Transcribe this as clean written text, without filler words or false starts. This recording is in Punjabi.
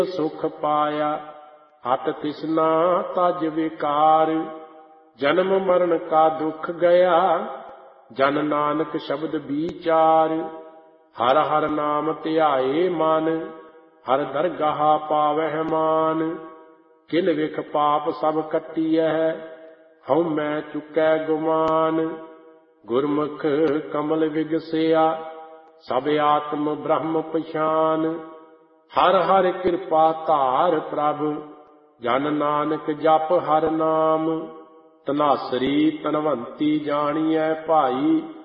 ਸੁਖ ਪਾਇਆ। ਹਟ ਤਿਸਨਾ ਤਜ ਵਿਕਾਰ, ਜਨਮ ਮਰਨ ਕਾ ਦੁਖ ਗਿਆ। ਜਨ ਨਾਨਕ ਸ਼ਬਦ ਵਿਚਾਰ, ਹਰ ਹਰ ਨਾਮ ਧਿਆਏ ਮਨ। ਹਰ ਦਰਗਾਹ ਪਾਵਹਿ ਮਾਨ, ਕਿਲ ਵਿਖ ਪਾਪ ਸਭ ਕੱਟੀਐ। ਹਉ ਮੈਂ ਚੁਕੈ ਗੁਮਾਨ, ਗੁਰਮੁਖ ਕਮਲ ਵਿਗਸਿਆ। ਸਭ ਆਤਮ ਬ੍ਰਹਮ ਪਛਾਨ, ਹਰ ਹਰ ਕਿਰਪਾ ਧਾਰ ਪ੍ਰਭ। ਜਨ ਨਾਨਕ ਜਪ ਹਰ ਨਾਮ, ਧਨਾਸਰੀ ਧਨਵੰਤੀ ਜਾਣੀਐ ਭਾਈ।